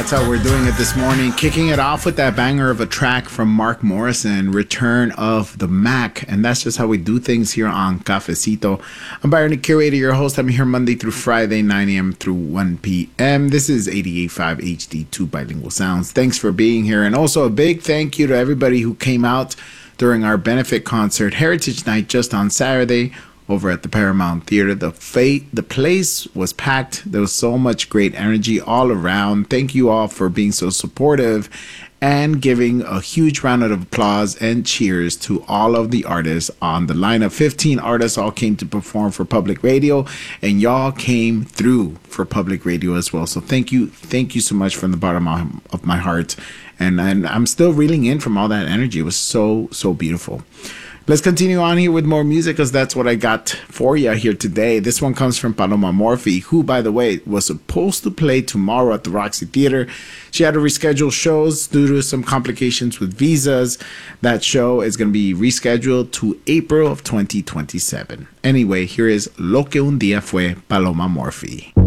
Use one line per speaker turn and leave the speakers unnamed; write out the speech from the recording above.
That's how we're doing it this morning. Kicking it off with that banger of a track from Mark Morrison, Return of the Mac. And that's just how we do things here on Cafecito. I'm Byron, the curator, your host. I'm here Monday through Friday, 9 a.m. through 1 p.m. This is 88.5 HD2 Bilingual Sounds. Thanks for being here. And also a big thank you to everybody who came out during our benefit concert, Heritage Night, just on Saturday, over at the Paramount Theater. The place was packed. There was so much great energy all around. Thank you all for being so supportive and giving a huge round of applause and cheers to all of the artists on the lineup. 15 artists all came to perform for public radio, and y'all came through for public radio as well. So thank you so much from the bottom of my heart. And I'm still reeling in from all that energy. It was so beautiful. Let's continue on here with more music, because that's what I got for you here today. This one comes from Paloma Morphy, who, by the way, was supposed to play tomorrow at the Roxy Theater. She had to reschedule shows due to some complications with visas. That show is going to be rescheduled to April of 2027. Anyway, here is Lo que un día fue, Paloma Morphy.